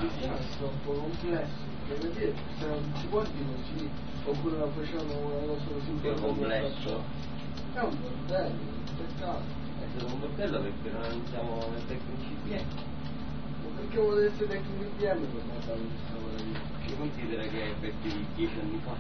Sì, ma è un po' complesso, perché vedete, se non si può dire così, oppure la facciamo una cosa così È complesso. È un bordello, peccato. È stato un bordello perché non siamo nel tecnici pieni. Ma perché volete essere tecnici pieni per mandare questa cosa lì? Si considera che è per 10 anni fa.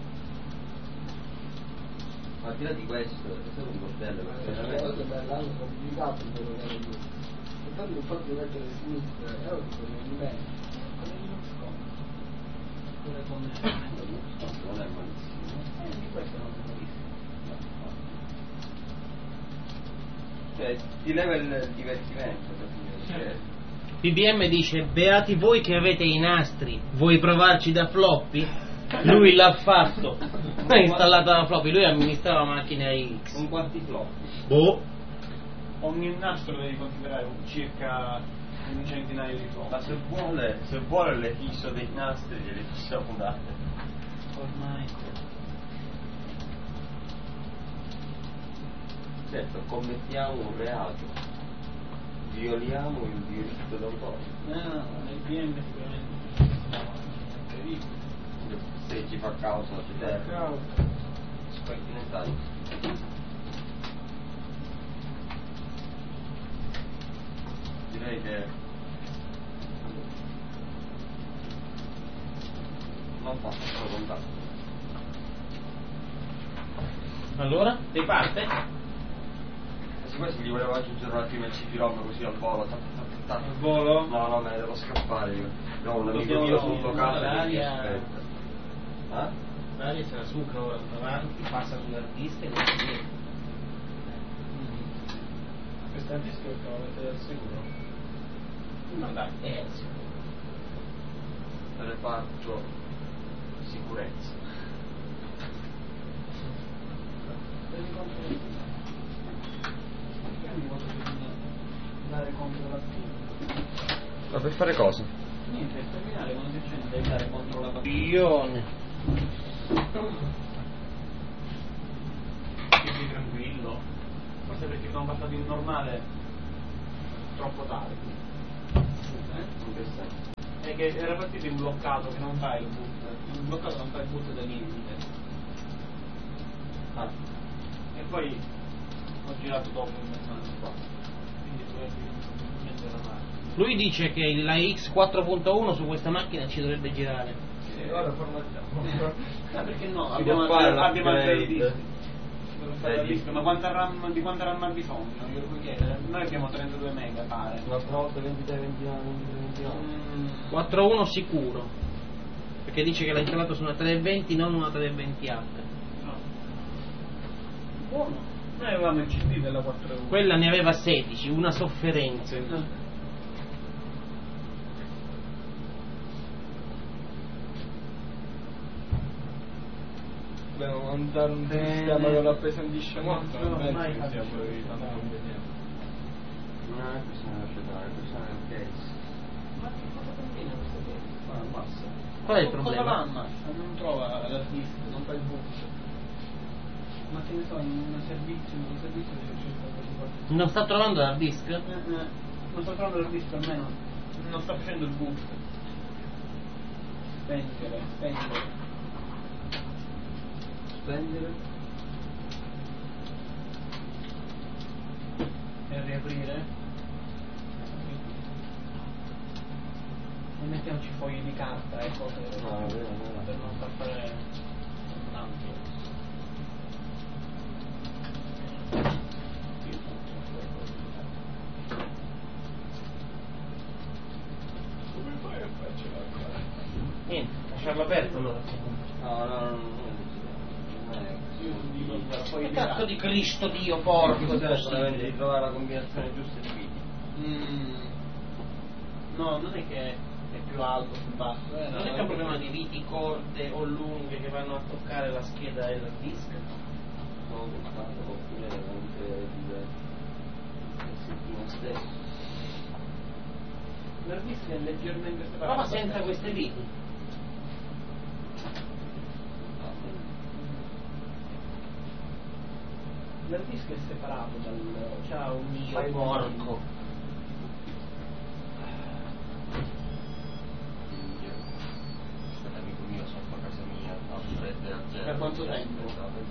Ma al di là di questo, è stato un bordello perché Questa veramente... cosa è bella, hanno complicato quello che era io. Intanto il fatto di mettere a sinistra, è ora che torniamo in bene. Come di non scopo. Pure come... Non è malissimo. Di questo non è malissimo. Cioè, ti leva il divertimento, capito? Cioè, PBM dice: beati voi che avete i nastri, vuoi provarci da floppy? Lui l'ha fatto, ha installato la floppy, lui amministrava macchine AX. un quantiflop. Boh, Ogni nastro devi considerare circa un centinaio di flop. Ma se vuole le fisso dei nastri glieli possiamo dare. Ormai. Certo, commettiamo un reato, violiamo il diritto d'autore. No, nel PM sicuramente. No, incredibile. Se ci fa causa ci deve. Scontinentali. Direi che non fa questo contatto. allora, riparte? Siccome se gli volevo aggiungere un attimo il CD-ROM così al volo, Al volo? No, me ne devo scappare io. No, un amico Dobbiamo mio sotto casa che mi l'aria- aspetta. Ah? L'aria se la succa ora davanti, passa sull'hard disk e così via. Questo è il disco che avete del sicuro? Ma dai, è sicuro. Reparto sicurezza. Perché mi voglio dare contro la spina? Ma per fare cosa? Niente, il terminale quando si accende devi dare contro la batteria. Ione. Quindi tranquillo. Forse perché sono passato in normale troppo tardi. In che senso? È che era partito in bloccato che non fa il boot. In bloccato non fa il boot da niente. Ah, E poi ho girato dopo in normale qua. Quindi probabilmente era male. Lui dice che la X 4.1 su questa macchina ci dovrebbe girare. sì, ora formattiamo. Perché no? Si Abbiamo può fare abbiamo altri l'upgrade. dischi. Per fare la disco, ma di quanta RAM ha bisogno? Io lo puoi chiedere. Noi abbiamo 32 mega pare. L'altra volta 23, 29, 23, 29. 4.1 sicuro. Perché dice che l'ha installato su una 320, non una 320H. No. Buono. Noi avevamo il CD della 4.1. Quella ne aveva 16, una sofferenza. Dobbiamo mandare un sistema che lo appesantisce molto, non penso mai che sia fatto. poi tanto conveniente. Non è questione da accettare, è questione del case. Ma che cosa conviene questo qua? Ammazza. Qual è il Cosa problema? va ammazza? Non trova la disc, non fa il boot. Ma che ne so, in un servizio deve cercare così qua. Non sta trovando l'hard disk? Non sto trovando il disco almeno. Non sta facendo il boot. Spengere. Spendere? E riaprire. E mettiamoci fogli di carta e cose No, è vero. per non far fare tanto. Come fai a farcela fare? Niente, lasciarlo aperto allora. No, non è Io dico Che cazzo di Cristo Dio, porco, cos'è solamente di trovare la combinazione giusta di viti. No, non è che è più alto, più basso. Non è che è un problema di viti corte o lunghe che vanno a toccare la scheda del disc. Sono toccato oppure anche il settino stesso. Il disc è leggermente separato. Prova senza queste viti. Il disc è separato dal. C'ha un Fai porco. quanto tempo?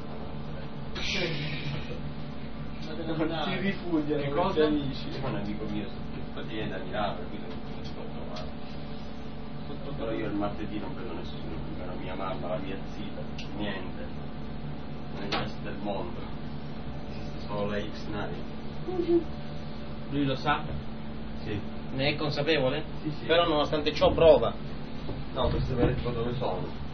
Si rifugiano Che questi cosa? amici. C'è un amico mio viene da Milano, quindi non sto trovando. Però io il martedì non vedo nessuno, la mia mamma, la mia zia, niente. Nel resto del mondo. Esiste solo la X9. Lui lo sa? Sì. Ne è consapevole? Sì, sì. Però nonostante ciò prova. No, per sapere dove sono.